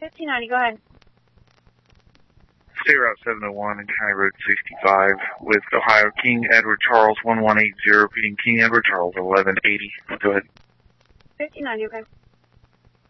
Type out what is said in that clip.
1590, go ahead. State Route 701 and County Road 65 with Ohio King Edward Charles 1180, repeating King Edward Charles 1180. Go ahead. 1590, okay.